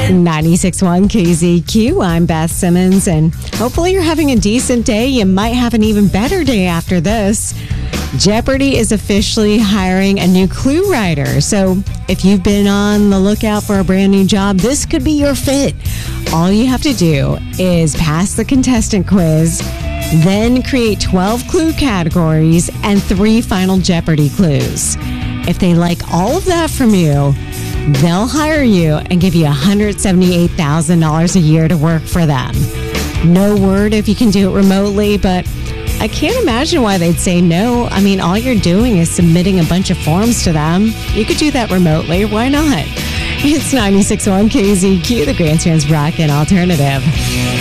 96.1 KZQ. I'm Beth Simmons, and hopefully you're having a decent day. You might have an even better day after this. Jeopardy is officially hiring a new clue writer. So if you've been on the lookout for a brand new job, this could be your fit. All you have to do is pass the contestant quiz, then create 12 clue categories and 3 final Jeopardy clues. If they like all of that from you, they'll hire you and give you $178,000 a year to work for them. No word if you can do it remotely, but I can't imagine why they'd say no. I mean, all you're doing is submitting a bunch of forms to them. You could do that remotely. Why not? It's 96.1 KZQ, the Grandstand's Rock and Alternative.